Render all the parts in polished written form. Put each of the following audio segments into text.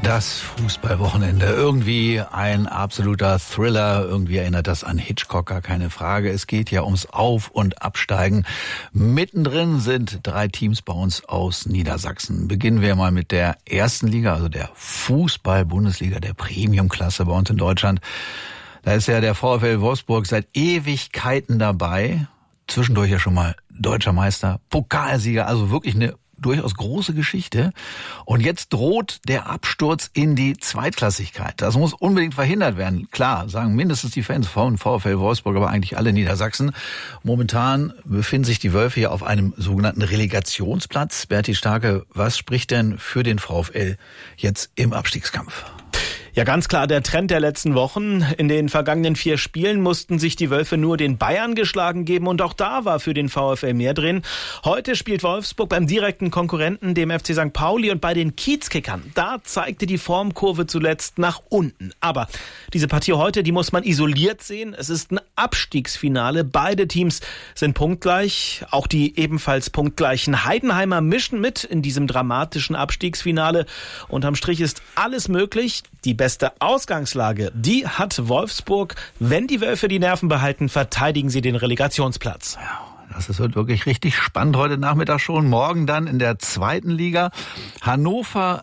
Das Fußballwochenende, irgendwie ein absoluter Thriller, irgendwie erinnert das an Hitchcock, gar keine Frage. Es geht ja ums Auf- und Absteigen. Mittendrin sind 3 Teams bei uns aus Niedersachsen. Beginnen wir mal mit der ersten Liga, also der Fußball-Bundesliga, der Premium-Klasse bei uns in Deutschland. Da ist ja der VfL Wolfsburg seit Ewigkeiten dabei. Zwischendurch ja schon mal deutscher Meister, Pokalsieger, also wirklich eine durchaus große Geschichte. Und jetzt droht der Absturz in die Zweitklassigkeit. Das muss unbedingt verhindert werden. Klar, sagen mindestens die Fans von VfL Wolfsburg, aber eigentlich alle Niedersachsen. Momentan befinden sich die Wölfe hier auf einem sogenannten Relegationsplatz. Berti Starke, was spricht denn für den VfL jetzt im Abstiegskampf? Ja, ganz klar der Trend der letzten Wochen. In den vergangenen 4 Spielen mussten sich die Wölfe nur den Bayern geschlagen geben und auch da war für den VfL mehr drin. Heute spielt Wolfsburg beim direkten Konkurrenten, dem FC St. Pauli, und bei den Kiezkickern. Da zeigte die Formkurve zuletzt nach unten. Aber diese Partie heute, die muss man isoliert sehen. Es ist ein Abstiegsfinale. Beide Teams sind punktgleich. Auch die ebenfalls punktgleichen Heidenheimer mischen mit in diesem dramatischen Abstiegsfinale. Unterm Strich ist alles möglich. Die beste Ausgangslage, die hat Wolfsburg. Wenn die Wölfe die Nerven behalten, verteidigen sie den Relegationsplatz. Ja, das wird wirklich richtig spannend heute Nachmittag schon. Morgen dann in der zweiten Liga. Hannover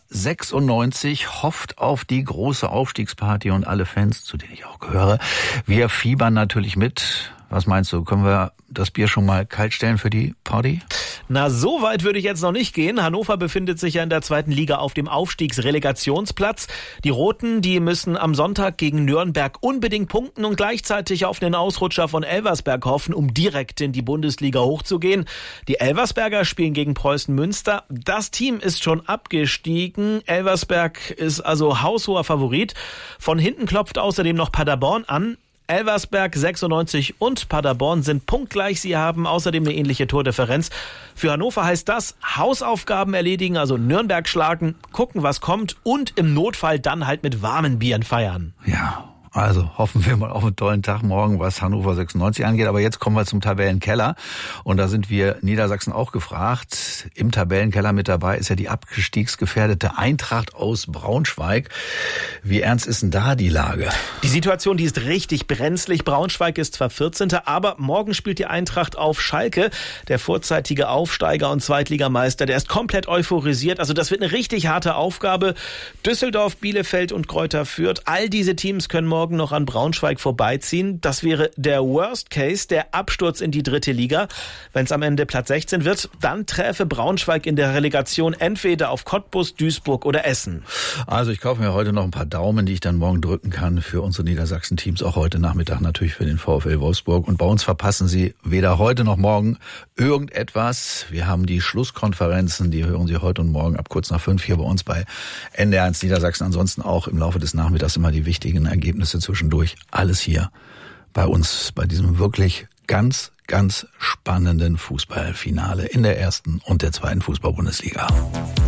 96 hofft auf die große Aufstiegsparty und alle Fans, zu denen ich auch gehöre, wir fiebern natürlich mit. Was meinst du, können wir das Bier schon mal kalt stellen für die Party? Na, so weit würde ich jetzt noch nicht gehen. Hannover befindet sich ja in der zweiten Liga auf dem Aufstiegsrelegationsplatz. Die Roten, die müssen am Sonntag gegen Nürnberg unbedingt punkten und gleichzeitig auf den Ausrutscher von Elversberg hoffen, um direkt in die Bundesliga hochzugehen. Die Elversberger spielen gegen Preußen Münster. Das Team ist schon abgestiegen. Elversberg ist also haushoher Favorit. Von hinten klopft außerdem noch Paderborn an. Elversberg 96 und Paderborn sind punktgleich. Sie haben außerdem eine ähnliche Tordifferenz. Für Hannover heißt das Hausaufgaben erledigen, also Nürnberg schlagen, gucken, was kommt und im Notfall dann halt mit warmen Bieren feiern. Ja. Also hoffen wir mal auf einen tollen Tag morgen, was Hannover 96 angeht. Aber jetzt kommen wir zum Tabellenkeller. Und da sind wir Niedersachsen auch gefragt. Im Tabellenkeller mit dabei ist ja die abstiegsgefährdete Eintracht aus Braunschweig. Wie ernst ist denn da die Lage? Die Situation, die ist richtig brenzlig. Braunschweig ist zwar 14., aber morgen spielt die Eintracht auf Schalke. Der vorzeitige Aufsteiger und Zweitligameister, der ist komplett euphorisiert. Also das wird eine richtig harte Aufgabe. Düsseldorf, Bielefeld und Greuther Fürth, all diese Teams können morgen noch an Braunschweig vorbeiziehen. Das wäre der Worst Case, der Absturz in die 3. Liga. Wenn es am Ende Platz 16 wird, dann träfe Braunschweig in der Relegation entweder auf Cottbus, Duisburg oder Essen. Also ich kaufe mir heute noch ein paar Daumen, die ich dann morgen drücken kann für unsere Niedersachsen-Teams, auch heute Nachmittag natürlich für den VfL Wolfsburg. Und bei uns verpassen Sie weder heute noch morgen irgendetwas. Wir haben die Schlusskonferenzen, die hören Sie heute und morgen ab kurz nach 5 hier bei uns bei NDR1 Niedersachsen. Ansonsten auch im Laufe des Nachmittags immer die wichtigen Ergebnisse zwischendurch. Alles hier bei uns, bei diesem wirklich ganz, ganz spannenden Fußballfinale in der ersten und der zweiten Fußball-Bundesliga.